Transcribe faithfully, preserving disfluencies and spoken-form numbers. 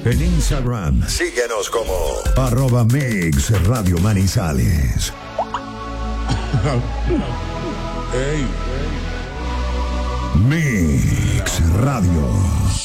En Instagram, síguenos como arroba Mix Radio Manizales. Hey. Mix Radio.